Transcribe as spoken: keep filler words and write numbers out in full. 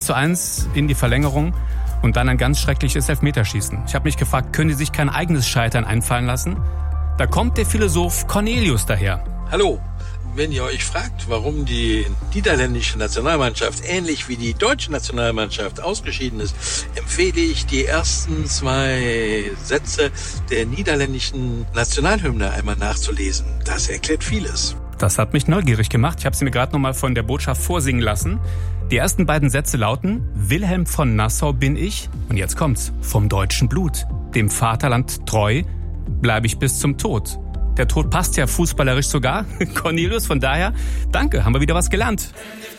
zu eins in die Verlängerung und dann ein ganz schreckliches Elfmeterschießen. Ich habe mich gefragt, können die sich kein eigenes Scheitern einfallen lassen? Da kommt der Philosoph Cornelius daher. Hallo. Wenn ihr euch fragt, warum die niederländische Nationalmannschaft ähnlich wie die deutsche Nationalmannschaft ausgeschieden ist, empfehle ich die ersten zwei Sätze der niederländischen Nationalhymne einmal nachzulesen. Das erklärt vieles. Das hat mich neugierig gemacht. Ich habe sie mir gerade noch mal von der Botschaft vorsingen lassen. Die ersten beiden Sätze lauten: Wilhelm von Nassau bin ich, und jetzt kommt's, vom deutschen Blut. Dem Vaterland treu bleibe ich bis zum Tod. Der Tod passt ja fußballerisch sogar, Cornelius, von daher, danke, haben wir wieder was gelernt.